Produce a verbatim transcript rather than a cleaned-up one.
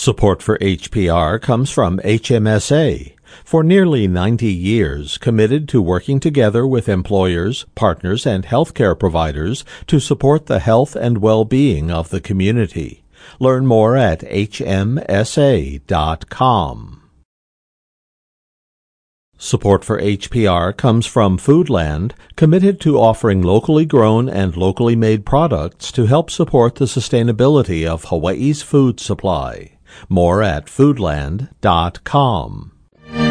Support for H P R comes from H M S A, for nearly ninety years committed to working together with employers, partners, and healthcare providers to support the health and well-being of the community. Learn more at H M S A dot com. Support for H P R comes from Foodland, committed to offering locally grown and locally made products to help support the sustainability of Hawaii's food supply. More at Foodland dot com.